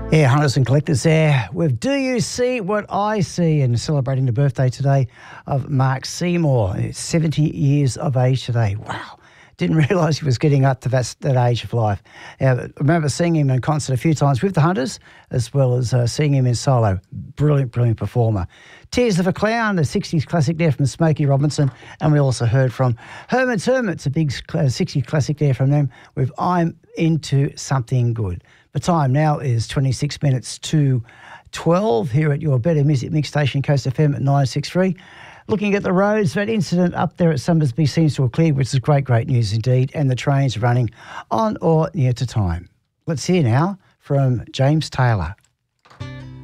Yeah, hunters and collectors there with Do You See What I See, and celebrating the birthday today of Mark Seymour. It's 70 years of age today. Wow. Didn't realise he was getting up to that age of life. I remember seeing him in concert a few times with the Hunters, as well as seeing him in solo. Brilliant, brilliant performer. Tears of a Clown, a 60s classic there from Smokey Robinson. And we also heard from Herman's Hermits, a big 60s classic there from them, with I'm Into Something Good. The time now is 26 minutes to 12 here at your Better Music Mix station, Coast FM at 963. Looking at the roads, that incident up there at Summersby seems to have cleared, which is great news indeed, and the trains running on or near to time. Let's hear now from James Taylor.